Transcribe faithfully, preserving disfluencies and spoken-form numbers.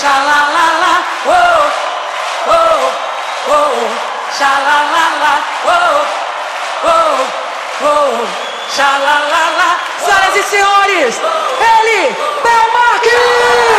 xalalala, oh, oh, oh, xalalala, oh, oh, oh, xalalala. Senhoras e senhores, ele, Bel Marques!